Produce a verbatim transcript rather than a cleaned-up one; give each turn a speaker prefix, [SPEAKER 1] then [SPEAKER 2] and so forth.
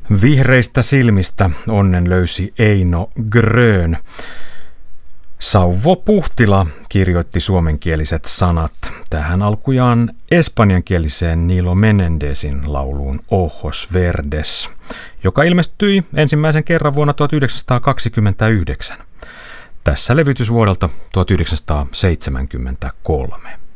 [SPEAKER 1] Vihreistä silmistä onnen löysi Eino Grön. Sauvo Puhtila kirjoitti suomenkieliset sanat tähän alkujaan espanjankieliseen Nilo Menendezin lauluun Ojos Verdes, joka ilmestyi ensimmäisen kerran vuonna tuhatyhdeksänsataakaksikymmentäyhdeksän. Tässä levytys vuodelta tuhatyhdeksänsataaseitsemänkymmentäkolme.